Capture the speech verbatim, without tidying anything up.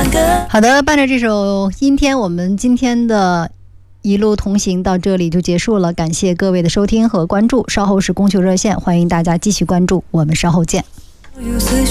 好的，伴着这首阴天，我们今天的一路同行到这里就结束了，感谢各位的收听和关注。稍后是供求热线，欢迎大家继续关注，我们稍后见。